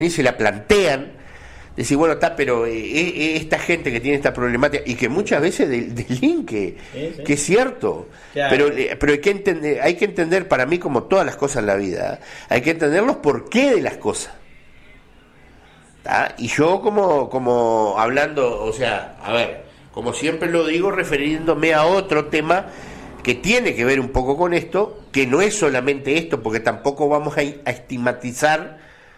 y se la plantean, decir, bueno, está, pero esta gente que tiene esta problemática, y que muchas veces delinque, que es cierto, claro. pero hay que entender, para mí, como todas las cosas en la vida, hay que entender los porqué de las cosas. ¿Tá? Y yo como hablando, o sea, a ver, como siempre lo digo, refiriéndome a otro tema que tiene que ver un poco con esto, que no es solamente esto, porque tampoco vamos a estigmatizar,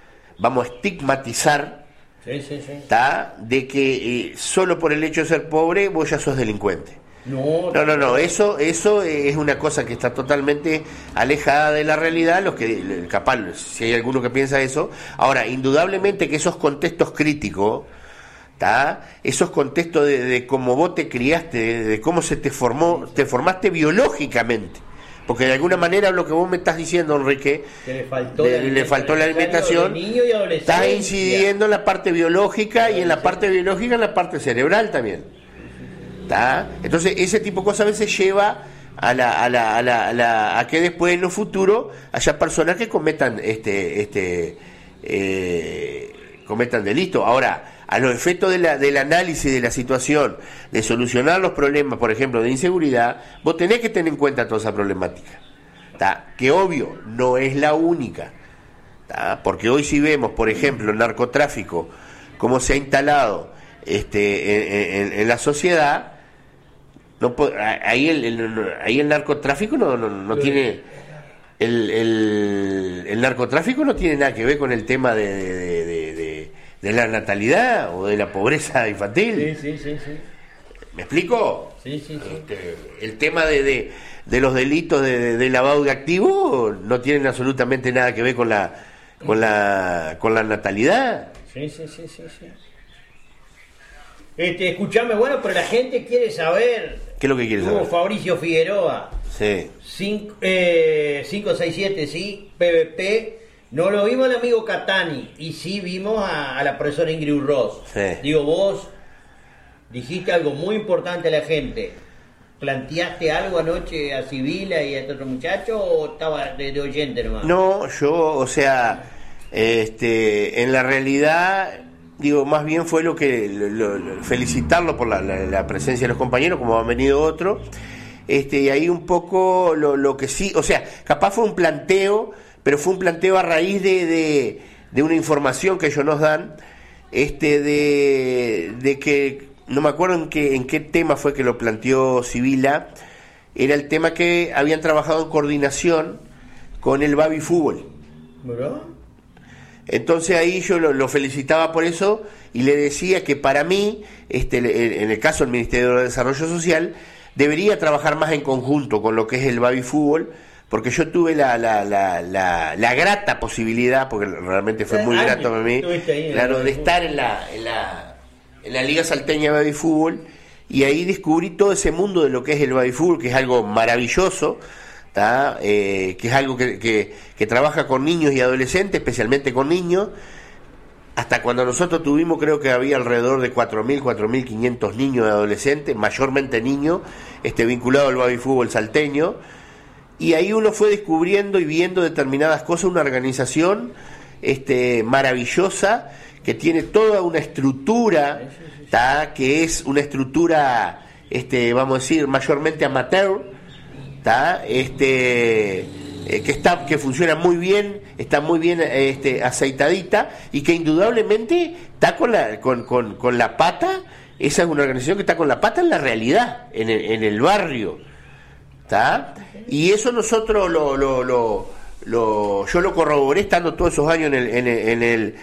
¿tá? De que solo por el hecho de ser pobre vos ya sos delincuente. No, eso es una cosa que está totalmente alejada de la realidad, los que capaz, si hay alguno que piensa eso. Ahora, indudablemente que esos contextos críticos, ¿tá? Esos contextos de cómo vos te criaste, de cómo se te formaste biológicamente, porque de alguna manera lo que vos me estás diciendo, Enrique, que le faltó la alimentación, estás incidiendo en la parte biológica y en la parte biológica en la parte cerebral también. ¿Tá? Entonces ese tipo de cosas a veces lleva a que después en lo futuro haya personas que cometan cometan delito. Ahora, a los efectos del análisis de la situación, de solucionar los problemas, por ejemplo, de inseguridad, vos tenés que tener en cuenta toda esa problemática, ¿tá? Que obvio no es la única, ¿tá? Porque hoy si vemos, por ejemplo, el narcotráfico, cómo se ha instalado en la sociedad, ahí el narcotráfico no tiene el narcotráfico no tiene nada que ver con el tema de la natalidad o de la pobreza infantil. Sí. ¿Me explico? Sí. El tema de los delitos de lavado de activos no tienen absolutamente nada que ver con la natalidad. Sí. Escuchame, bueno, pero la gente quiere saber. ¿Qué es lo que quiere saber? Fabricio Figueroa. Sí. 567, sí, PVP. No lo vimos al amigo Catani. Y sí vimos a la profesora Ingrid Ross. Sí. Digo, vos dijiste algo muy importante a la gente. ¿Planteaste algo anoche a Sibila y a este otro muchacho o estaba de oyente nomás? No, yo, o sea, en la realidad, digo, más bien fue felicitarlo por la presencia de los compañeros, como han venido otros, y ahí un poco lo que sí, o sea, capaz fue un planteo, pero fue un planteo a raíz de una información que ellos nos dan, de que, no me acuerdo en qué tema fue que lo planteó Sibila, era el tema que habían trabajado en coordinación con el Baby Fútbol. ¿Verdad? Entonces ahí yo lo felicitaba por eso y le decía que para mí, en el caso del Ministerio de Desarrollo Social, debería trabajar más en conjunto con lo que es el Baby Fútbol, porque yo tuve la grata posibilidad, porque realmente fue muy grato para mí, claro, de estar en la Liga Salteña de Baby Fútbol, y ahí descubrí todo ese mundo de lo que es el Baby Fútbol, que es algo maravilloso, que es algo que trabaja con niños y adolescentes, especialmente con niños. Hasta cuando nosotros tuvimos, creo que había alrededor de 4.500 niños y adolescentes, mayormente niños, vinculados al baby fútbol salteño, y ahí uno fue descubriendo y viendo determinadas cosas, una organización maravillosa, que tiene toda una estructura, que es una estructura, vamos a decir, mayormente amateur, que funciona muy bien, está muy bien aceitadita, y que indudablemente está con la pata. Esa es una organización que está con la pata en la realidad, en el barrio, y eso nosotros yo lo corroboré estando todos esos años en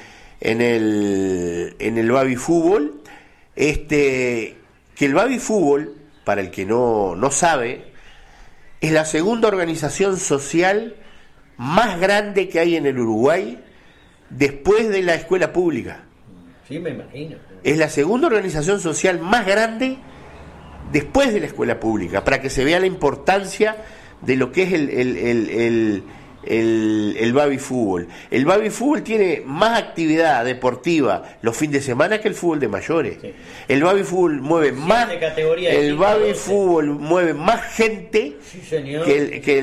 el baby fútbol, que el baby fútbol, para el que no sabe, es la segunda organización social más grande que hay en el Uruguay después de la escuela pública. Sí, me imagino. Es la segunda organización social más grande después de la escuela pública, para que se vea la importancia de lo que es el baby fútbol. El baby fútbol tiene más actividad deportiva los fines de semana que el fútbol de mayores. Sí. El baby fútbol mueve más, fútbol mueve más gente, sí,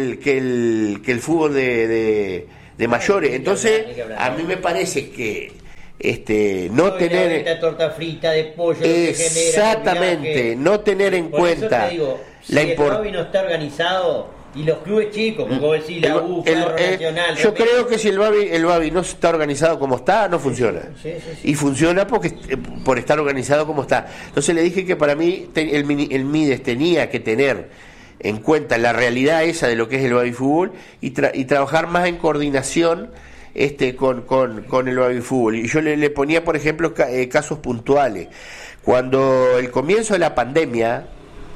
que el fútbol de mayores. Entonces, a mí me parece que no tener esta torta frita de pollo, exactamente, no tener en cuenta la importancia. Si el no está organizado y los clubes chicos, como vos decís, la U, Nacional. Yo creo que si el Babi no está organizado como está, no funciona. Sí. Y funciona por estar organizado como está. Entonces le dije que para mí el Mides tenía que tener en cuenta la realidad esa de lo que es el Babi Fútbol y trabajar más en coordinación con el Babi Fútbol. Y yo le ponía, por ejemplo, casos puntuales. Cuando el comienzo de la pandemia,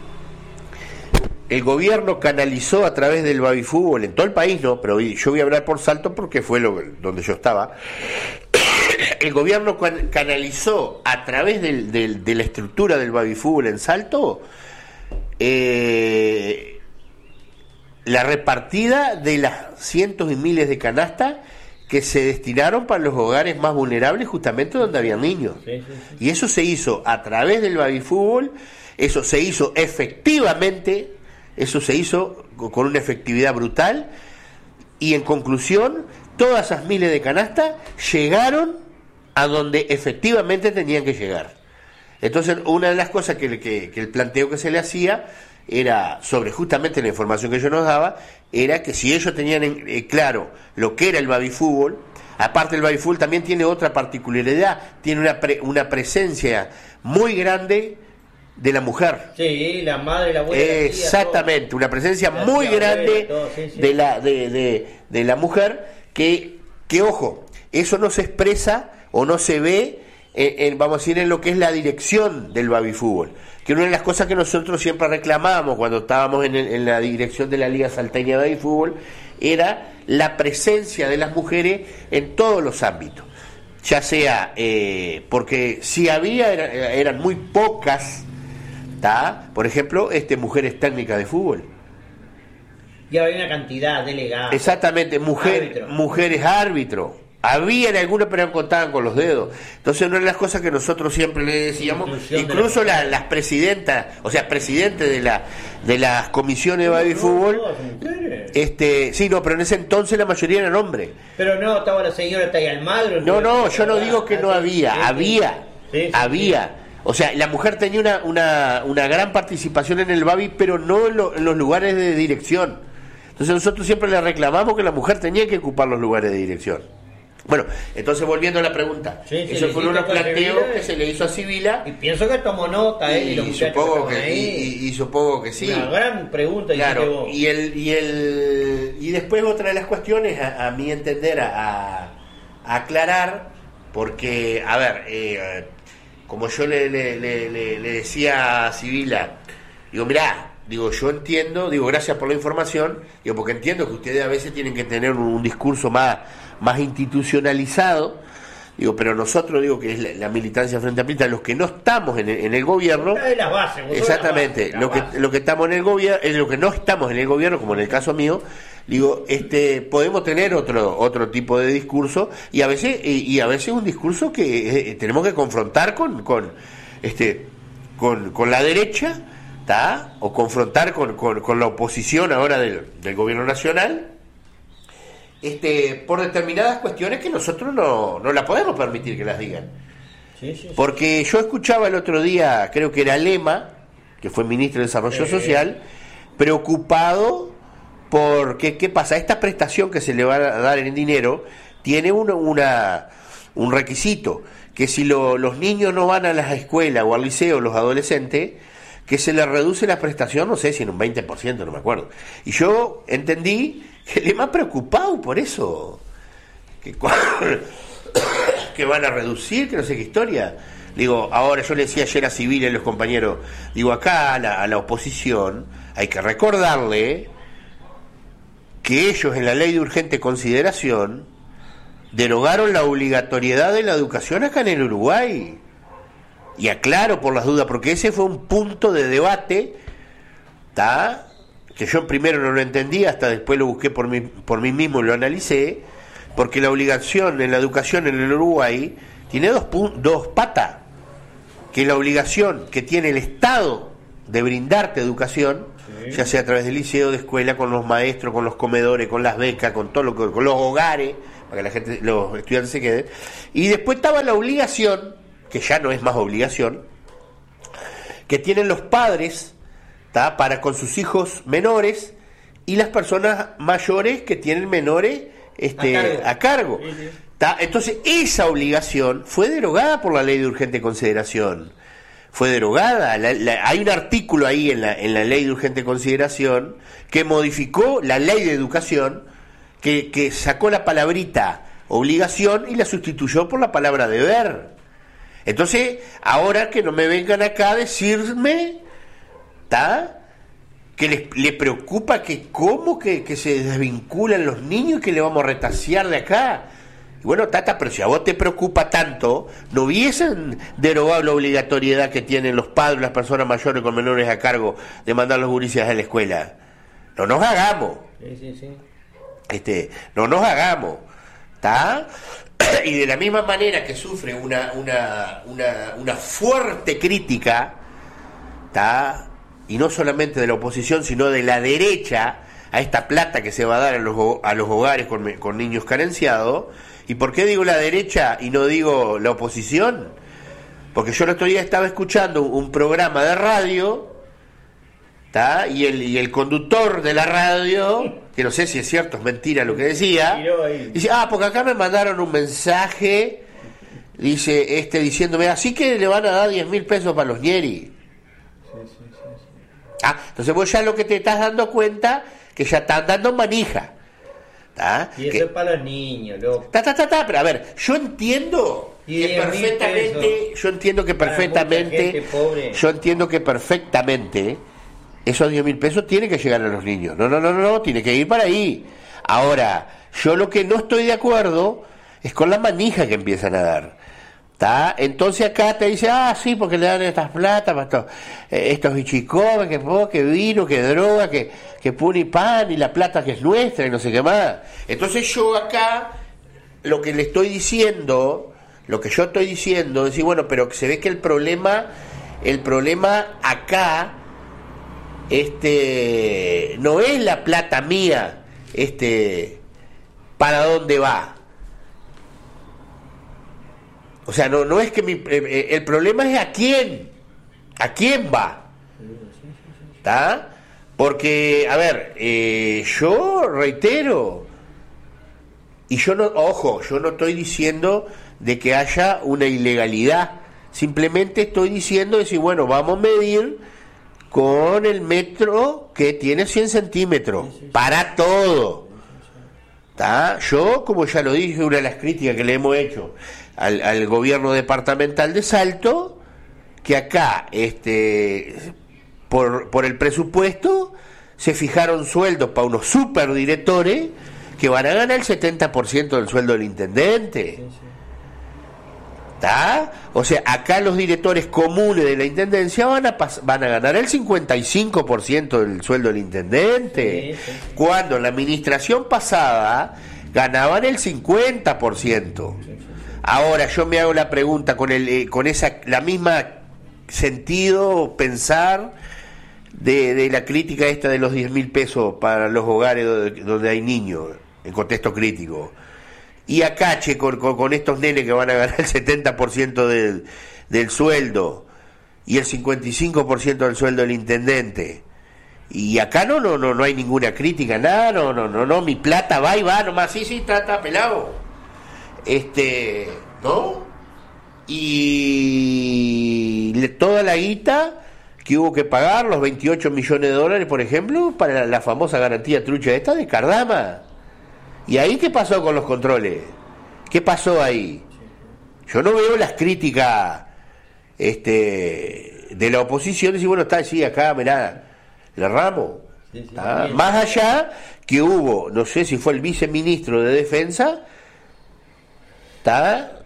el gobierno canalizó a través del Babi Fútbol en todo el país, no, pero yo voy a hablar por Salto porque fue donde yo estaba. El gobierno canalizó a través de la estructura del Babi Fútbol en Salto la repartida de las cientos y miles de canastas que se destinaron para los hogares más vulnerables, justamente donde había niños. Sí. Y eso se hizo a través del Babi Fútbol, eso se hizo efectivamente. Eso se hizo con una efectividad brutal y en conclusión todas esas miles de canastas llegaron a donde efectivamente tenían que llegar. Entonces una de las cosas que el planteo que se le hacía era sobre justamente la información que yo nos daba, era que si ellos tenían claro lo que era el Babi Fútbol, aparte el Babi Fútbol también tiene otra particularidad, tiene una presencia muy grande de la mujer. Sí, la madre, la abuela, exactamente, tía, una presencia muy grande de la mujer que ojo, eso no se expresa o no se ve vamos a decir en lo que es la dirección del Babi Fútbol, que una de las cosas que nosotros siempre reclamábamos cuando estábamos en la dirección de la Liga Salteña de Babi Fútbol era la presencia de las mujeres en todos los ámbitos, ya sea porque si había eran muy pocas. Por ejemplo, mujeres técnicas de fútbol. Y había una cantidad delegada. Exactamente, mujeres árbitros. Habían algunas, pero contaban con los dedos. Entonces, una de las cosas que nosotros siempre le decíamos, incluso las presidentas, o sea, presidentes de las comisiones de Babi Fútbol, sí, no, pero en ese entonces la mayoría eran hombres. Pero no, estaba la señora Tay Almagro. No, yo no digo que no había, había. O sea, la mujer tenía una gran participación en el Babi, pero no en los lugares de dirección. Entonces nosotros siempre le reclamamos que la mujer tenía que ocupar los lugares de dirección. Bueno, entonces volviendo a la pregunta, eso fue uno de los planteos que se le hizo a Sibila. Y pienso que tomó nota, y los supongo y supongo que sí. Una gran pregunta. Claro, y después otra de las cuestiones, a mi entender, a aclarar, porque, a ver, como yo le decía a Sibila, digo, mirá, yo entiendo, gracias por la información, porque entiendo que ustedes a veces tienen que tener un discurso más institucionalizado, pero nosotros, que es la militancia Frente Amplista, los que no estamos en el gobierno, las bases, exactamente, lo que estamos en el gobierno, es lo que no estamos en el gobierno, como en el caso mío, podemos tener otro tipo de discurso y a veces un discurso que tenemos que confrontar con la derecha, o confrontar con la oposición ahora del gobierno nacional, por determinadas cuestiones que nosotros no la podemos permitir que las digan. Sí. Porque yo escuchaba el otro día, creo que era Lema, que fue ministro de Desarrollo Social, preocupado por ¿qué pasa? Esta prestación que se le va a dar en dinero tiene un requisito, que si los niños no van a las escuelas o al liceo, los adolescentes, que se les reduce la prestación, no sé si en un 20%, no me acuerdo. Y yo entendí que le más preocupado por eso, que van a reducir, que no sé qué historia. Ahora yo le decía ayer a Civil y a los compañeros, acá a la oposición hay que recordarle que ellos en la ley de urgente consideración derogaron la obligatoriedad de la educación acá en el Uruguay. Y aclaro por las dudas, porque ese fue un punto de debate, que yo primero no lo entendía, hasta después lo busqué por mí mismo y lo analicé, porque la obligación en la educación en el Uruguay tiene dos patas, que la obligación que tiene el Estado de brindarte educación, ya sea a través del liceo, de escuela, con los maestros, con los comedores, con las becas, con todo con los hogares, para que la gente, los estudiantes se queden. Y después estaba la obligación, que ya no es más obligación, que tienen los padres, ¿tá?, para con sus hijos menores y las personas mayores que tienen menores a cargo. Sí, sí. Entonces esa obligación fue derogada por la ley de urgente consideración. Fue derogada. Hay un artículo ahí en la ley de urgente consideración que modificó la ley de educación, que sacó la palabrita obligación y la sustituyó por la palabra deber. Entonces, ahora que no me vengan acá a decirme, que le preocupa que cómo que se desvinculan los niños y que le vamos a retasear de acá. Y bueno, Tata, pero si a vos te preocupa tanto, ¿no hubiesen derogado la obligatoriedad que tienen los padres, las personas mayores con menores a cargo, de mandar los gurises a la escuela? No nos hagamos. Sí. No nos hagamos. ¿Está? Y de la misma manera que sufre una fuerte crítica, ¿está?, y no solamente de la oposición, sino de la derecha, a esta plata que se va a dar a los hogares con niños carenciados. ¿Y por qué digo la derecha y no digo la oposición? Porque yo el otro día estaba escuchando un programa de radio, ¿tá?, y el conductor de la radio, que no sé si es cierto, es mentira lo que decía, dice, porque acá me mandaron un mensaje, dice, diciéndome, así que le van a dar 10.000 pesos para los ñeri. Entonces vos ya lo que te estás dando cuenta, que ya están dando manija. Y eso es para los niños, loco. Pero a ver, yo entiendo que perfectamente esos 10.000 pesos tienen que llegar a los niños. No, tiene que ir para ahí. Ahora, yo lo que no estoy de acuerdo es con la manija que empiezan a dar. Entonces acá te dice, sí, porque le dan estas plata para estos bichicobas, que vino, que droga, que pun y pan, y la plata que es nuestra, y no sé qué más. Entonces yo acá, lo que yo estoy diciendo, es decir, bueno, pero se ve que el problema acá, no es la plata mía, para dónde va. O sea, no es que el problema es a quién va, ¿está? Porque, a ver, yo reitero, y yo no estoy diciendo de que haya una ilegalidad, simplemente estoy diciendo de si, bueno, vamos a medir con el metro que tiene 100 centímetros, para todo, ¿está? Yo, como ya lo dije, una de las críticas que le hemos hecho al gobierno departamental de Salto, que acá por el presupuesto se fijaron sueldos para unos superdirectores que van a ganar el 70% del sueldo del intendente. ¿Está? O sea, acá los directores comunes de la intendencia van a ganar el 55% del sueldo del intendente, cuando en la administración pasada ganaban el 50%. Ahora yo me hago la pregunta con la misma sentido pensar de la crítica esta de los 10.000 pesos para los hogares donde hay niños en contexto crítico, y acá con estos nenes que van a ganar el 70% del sueldo y el 55% del sueldo del intendente, y acá no hay ninguna crítica, nada, no, mi plata va y va nomás, sí, está pelado. ¿No? Y toda la guita que hubo que pagar, los 28 millones de dólares, por ejemplo, para la famosa garantía trucha esta de Cardama. ¿Y ahí qué pasó con los controles? ¿Qué pasó ahí? Yo no veo las críticas de la oposición, decir, bueno, está, sí, acá, mirá, le ramos. Más allá que hubo, no sé si fue el viceministro de Defensa, ¿está?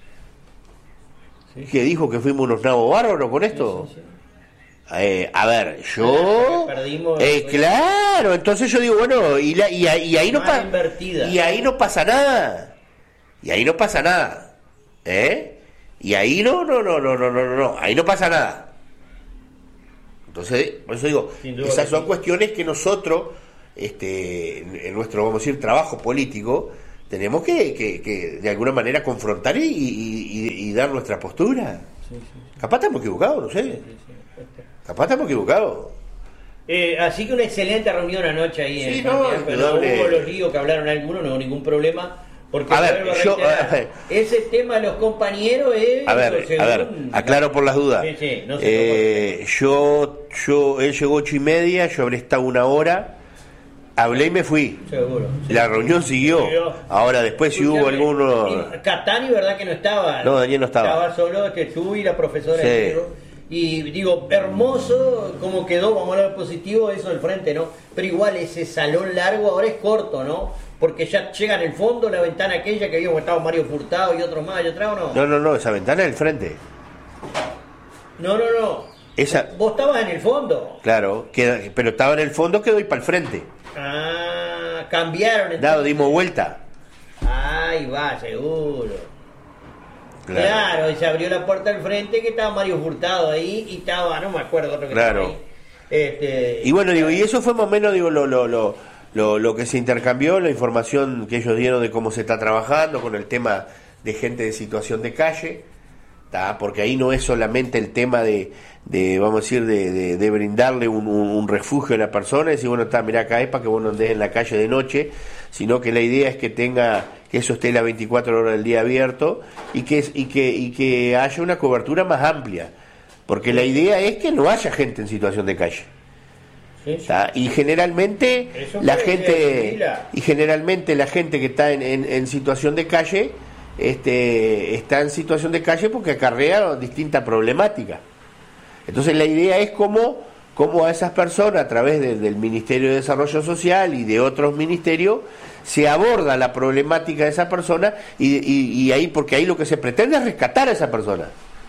Que dijo que fuimos unos nabos bárbaros con esto. A ver, yo claro, entonces yo digo, bueno, y ahí no pasa nada. Y ahí no pasa nada. Y ahí no, ahí no pasa nada. Entonces, por eso digo, esas son cuestiones que nosotros, en nuestro, vamos a decir, trabajo político, tenemos que de alguna manera confrontar y dar nuestra postura. Capaz estamos equivocados, no sé. Capaz estamos equivocados. Así que una excelente reunión anoche ahí en pero no hubo los líos que hablaron algunos, no hubo ningún problema. Porque a ver, ese tema de los compañeros es... A ver, aclaro por las dudas. No sé él llegó 8:30, yo habré estado 1 hora, hablé y me fui. Seguro. La reunión siguió. Ahora después si hubo alguno... Catani, ¿verdad que no estaba? No, Daniel no estaba. Estaba solo tú y la profesora. Sí. Y digo, hermoso como quedó, vamos a hablar positivo, eso del frente, ¿no? Pero igual ese salón largo ahora es corto, ¿no? Porque ya llega en el fondo la ventana aquella que habíamos estado Mario Furtado y otros más allá atrás, ¿o no? No, esa ventana es del frente. No. Vos estabas en el fondo. Claro, pero estaba en el fondo, quedó y para el frente. Ah, cambiaron. Dimos vuelta. Ahí va, seguro. Claro, y se abrió la puerta del frente que estaba Mario Furtado ahí y estaba, no me acuerdo otro que estaba ahí. Y bueno, y eso fue más o menos, lo que se intercambió, la información que ellos dieron de cómo se está trabajando con el tema de gente de situación de calle, porque ahí no es solamente el tema de vamos a decir, de brindarle un refugio a la persona y decir, bueno, mirá, acá es para que vos no andes en la calle de noche, sino que la idea es que eso esté las 24 horas del día abierto y que haya una cobertura más amplia, porque la idea es que no haya gente en situación de calle. Y generalmente la gente que está en situación de calle está en situación de calle porque acarrea distintas problemáticas. Entonces la idea es cómo a esas personas a través del Ministerio de Desarrollo Social y de otros ministerios se aborda la problemática de esa persona y ahí, porque ahí lo que se pretende es rescatar a esa persona.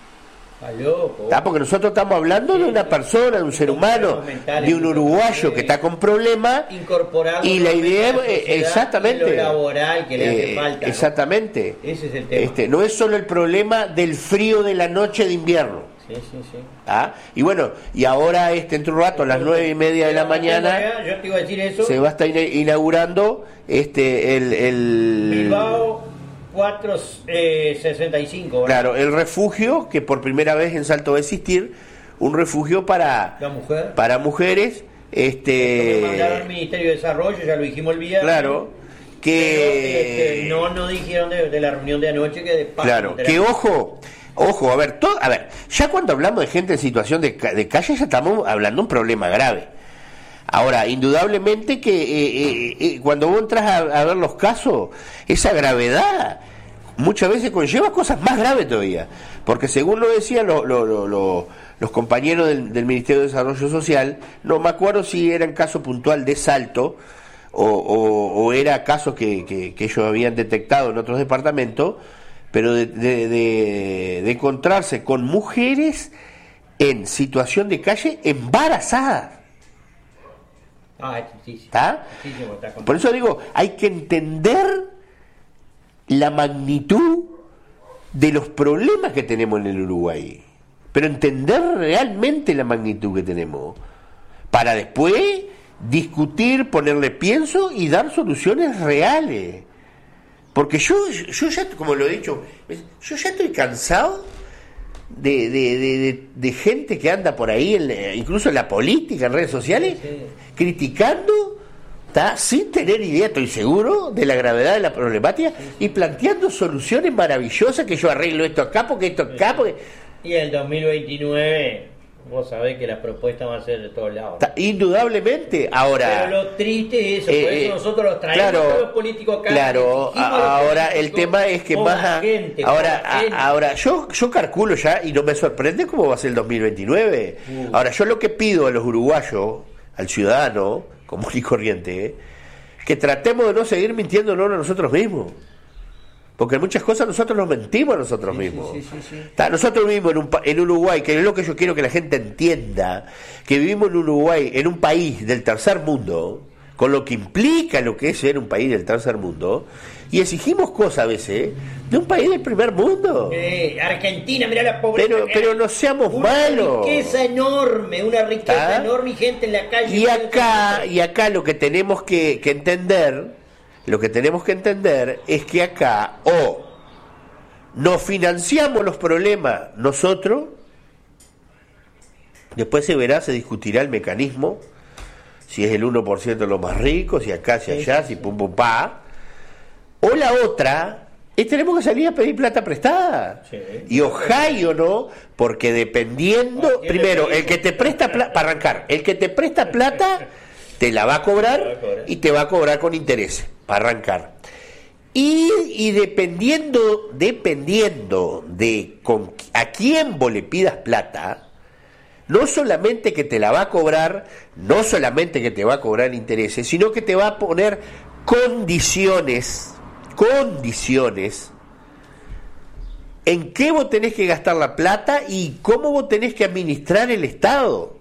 Porque nosotros estamos hablando de una persona, de un ser humano, de un uruguayo que está con problemas, y la idea es exactamente lo laboral que le hace falta, exactamente. Ese es el tema. No es solo el problema del frío de la noche de invierno. Sí. Y bueno, y ahora dentro de un rato a las 9:30 de la mañana yo te iba a decir eso, se va a estar inaugurando el Bilbao 465, ¿verdad? Claro, el refugio que por primera vez en Salto va a existir, un refugio para mujeres. Esto me mandaron al Ministerio de Desarrollo, ya lo dijimos el viernes. Claro, que no dijeron de la reunión de anoche que de paso. Claro, que ojo, a ver, ya cuando hablamos de gente en situación de calle ya estamos hablando de un problema grave. Ahora, indudablemente que cuando vos entras a ver los casos, esa gravedad muchas veces conlleva cosas más graves todavía, porque según lo decían los compañeros del Ministerio de Desarrollo Social, no me acuerdo si era un caso puntual de Salto o era casos que ellos habían detectado en otros departamentos, pero de encontrarse con mujeres en situación de calle embarazadas. ¿Está? Por eso digo, hay que entender la magnitud de los problemas que tenemos en el Uruguay, pero entender realmente la magnitud que tenemos para después discutir, ponerle pienso y dar soluciones reales. Porque yo ya, como lo he dicho, yo ya estoy cansado de gente que anda por ahí, incluso en la política, en redes sociales, criticando, sin tener idea, estoy seguro, de la gravedad de la problemática y planteando soluciones maravillosas, que yo arreglo esto acá, porque esto acá, porque... Y el 2029... Vos sabés que las propuestas van a ser de todos lados, ¿no? Indudablemente, ahora... Pero lo triste es eso, por eso nosotros los traemos todos los políticos acá. Claro, ahora el tema es que más... Ahora, yo calculo ya, y no me sorprende cómo va a ser el 2029. Ahora, yo lo que pido a los uruguayos, al ciudadano, común y corriente, que tratemos de no seguir mintiéndonos a nosotros mismos. Porque en muchas cosas nosotros nos mentimos a nosotros mismos. Nosotros vivimos en Uruguay, que es lo que yo quiero que la gente entienda, que vivimos en Uruguay, en un país del tercer mundo, con lo que implica lo que es ser un país del tercer mundo, y exigimos cosas a veces de un país del primer mundo. Argentina, mirá la pobreza. Pero no seamos malos. Una riqueza enorme y gente en la calle. Y acá lo que tenemos que entender lo que tenemos que entender es que acá o nos financiamos los problemas nosotros, después se verá, se discutirá el mecanismo, si es el 1% de los más ricos, si acá, si allá, si pum pum pa, o la otra es tenemos que salir a pedir plata prestada, y Ohio no, porque dependiendo, primero, el que te presta plata, para arrancar, el que te presta plata te la va a cobrar y te va a cobrar con intereses, para arrancar. Y dependiendo de a quién vos le pidas plata, no solamente que te la va a cobrar, no solamente que te va a cobrar intereses, sino que te va a poner condiciones en qué vos tenés que gastar la plata y cómo vos tenés que administrar el Estado.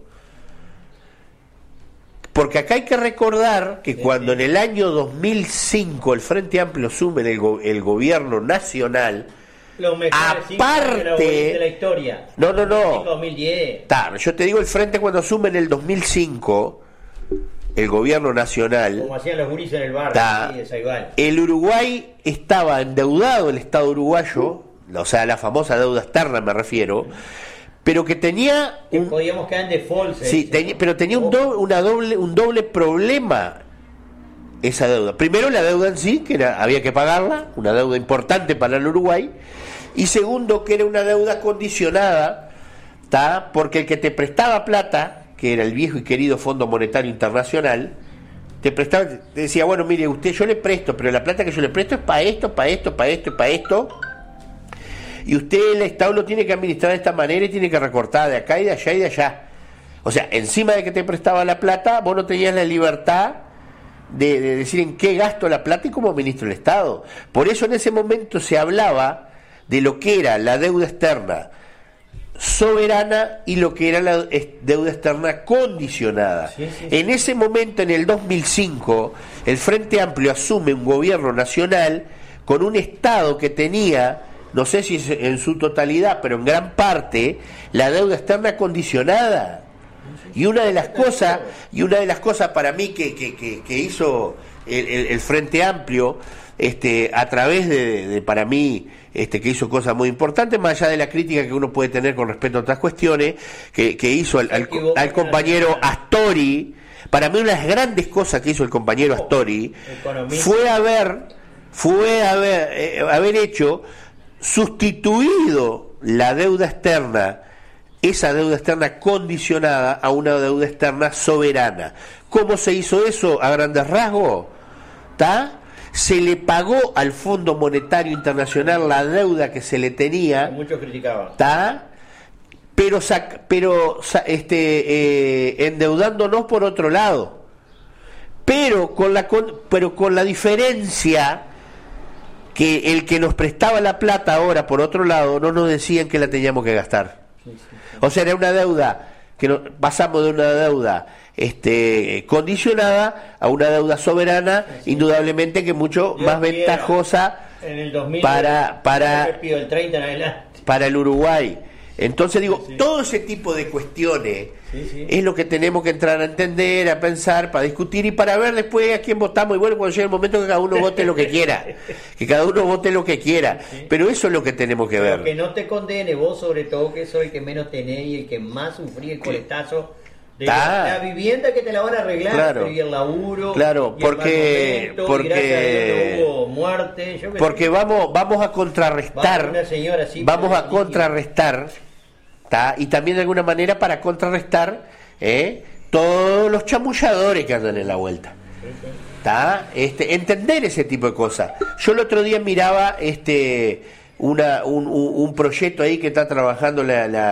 Porque acá hay que recordar que cuando en el año 2005 el Frente Amplio asume el gobierno nacional, aparte de la historia. No. 2010. Yo te digo, el Frente cuando asume en el 2005 el gobierno nacional, como hacían los gurises en el bar, sí, igual. El Uruguay estaba endeudado, el Estado uruguayo, o sea, la famosa deuda externa me refiero, pero que tenía podíamos quedar en default. Sí, pero tenía un doble problema esa deuda. Primero, la deuda en sí, que había que pagarla, una deuda importante para el Uruguay, y segundo, que era una deuda condicionada, porque el que te prestaba plata, que era el viejo y querido Fondo Monetario Internacional, te decía, bueno, mire, yo le presto, pero la plata que yo le presto es para esto, para esto, para esto y para esto, y usted, el Estado, lo tiene que administrar de esta manera y tiene que recortar de acá y de allá y de allá. O sea, encima de que te prestaba la plata, vos no tenías la libertad de decir en qué gasto la plata y cómo administro el Estado. Por eso en ese momento se hablaba de lo que era la deuda externa soberana y lo que era la deuda externa condicionada. En ese momento, en el 2005, el Frente Amplio asume un gobierno nacional con un Estado que tenía, no sé si en su totalidad, pero en gran parte, la deuda externa condicionada. Y una de las cosas para mí que hizo el Frente Amplio, a través de para mí, que hizo cosas muy importantes, más allá de la crítica que uno puede tener con respecto a otras cuestiones, que hizo al compañero Astori. Para mí, una de las grandes cosas que hizo el compañero Astori fue haber hecho, sustituido la deuda externa, esa deuda externa condicionada, a una deuda externa soberana. ¿Cómo se hizo eso a grandes rasgos? Se le pagó al Fondo Monetario Internacional la deuda que se le tenía. Muchos criticaban. Pero endeudándonos por otro lado. Pero con la diferencia que el que nos prestaba la plata ahora por otro lado no nos decían que la teníamos que gastar. O sea, era una deuda pasamos de una deuda condicionada a una deuda soberana, indudablemente que mucho más ventajosa en el 2000, para el 30 en adelante. Para el Uruguay. Entonces digo, todo ese tipo de cuestiones es lo que tenemos que entrar a entender, a pensar, para discutir y para ver después a quién votamos. Y bueno, cuando llegue el momento, que cada uno vote lo que quiera, pero eso es lo que tenemos que ver. Que no te condene vos, sobre todo, que sos el que menos tenés y el que más sufrí el coletazo de la vivienda, que te la van a arreglar, pero y el laburo, porque gracias a Dios no hubo muerte, porque vamos a contrarrestar, y también de alguna manera para contrarrestar todos los chamulladores que andan en la vuelta. Entender ese tipo de cosas. Yo el otro día miraba un proyecto ahí que está trabajando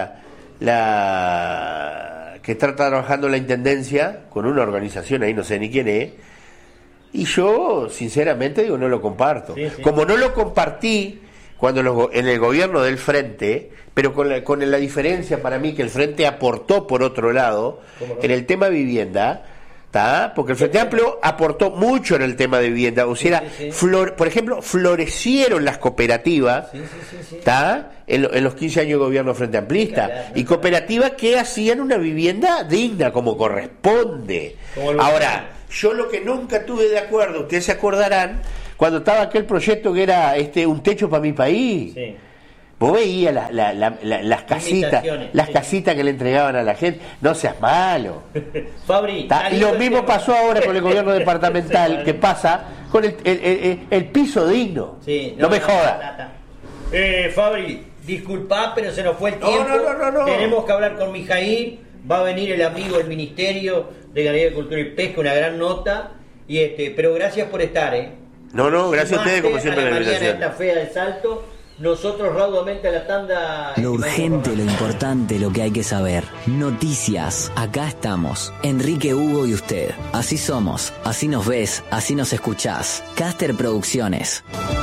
la Intendencia con una organización ahí, no sé ni quién es, y yo sinceramente digo, no lo comparto. Como no lo compartí cuando en el gobierno del Frente, pero con la diferencia para mí que el Frente aportó por otro lado en el tema vivienda, porque el Frente Amplio aportó mucho en el tema de vivienda. O sea, por ejemplo, florecieron las cooperativas en los 15 años de gobierno Frente Amplista, y cooperativas que hían una vivienda digna como corresponde. Ahora, Yo lo que nunca tuve de acuerdo, ustedes se acordarán, cuando estaba aquel proyecto que era un techo para mi país. Sí. Vos veías las casitas que le entregaban a la gente. No seas malo. Fabri, y lo mismo pasó ahora con el gobierno departamental, que pasa con el piso digno. Sí, no me jodas. Fabri, disculpá, pero se nos fue el tiempo. No. Tenemos que hablar con Mijaíl. Va a venir el amigo del Ministerio de Ganadería, Cultura y Pesca, una gran nota. Pero gracias por estar, No, gracias a ustedes, como siempre, la invitación. Esta fea de Salto. Nosotros raudamente a la tanda. Lo urgente, lo importante, lo que hay que saber. Noticias. Acá estamos. Enrique, Hugo y usted. Así somos. Así nos ves. Así nos escuchás. Caster Producciones.